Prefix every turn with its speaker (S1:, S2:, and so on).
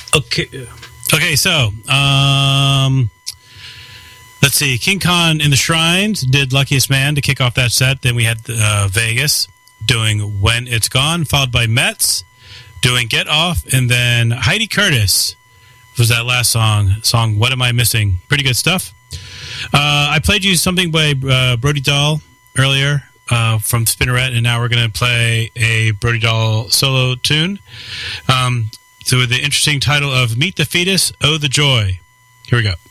S1: Okay, so let's see. King Khan in the Shrines did Luckiest Man to kick off that set. Then we had Vegas doing When It's Gone, followed by Metz doing Get Off, and then Heidi Curtis was that last song What Am I Missing? Pretty good stuff. I played you something by Brody Dahl earlier from Spinneret, and now we're going to play a Brody Dahl solo tune. So with the interesting title of Meet the Fetus, Oh the Joy. Here we go.